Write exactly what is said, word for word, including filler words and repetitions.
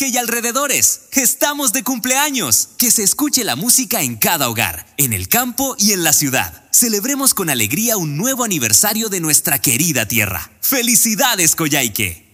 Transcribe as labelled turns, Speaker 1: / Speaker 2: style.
Speaker 1: y alrededores. ¡Estamos de cumpleaños! Que se escuche la música en cada hogar, en el campo y en la ciudad. Celebremos con alegría un nuevo aniversario de nuestra querida tierra. ¡Felicidades, Coyhaique!